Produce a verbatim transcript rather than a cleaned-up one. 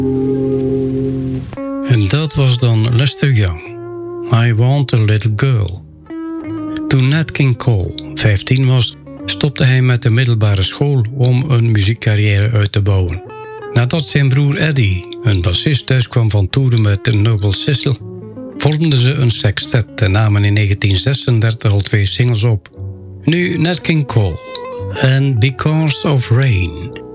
En dat was dan Lester Young. I Want a Little Girl. Toen Nat King Cole vijftien was, stopte hij met de middelbare school om een muziekcarrière uit te bouwen. Nadat zijn broer Eddie, een bassist, thuis kwam van toeren met de Noble Sissle, vormden ze een sextet en namen in negentien zesendertig al twee singles op. Nu Nat King Cole en Because of Rain.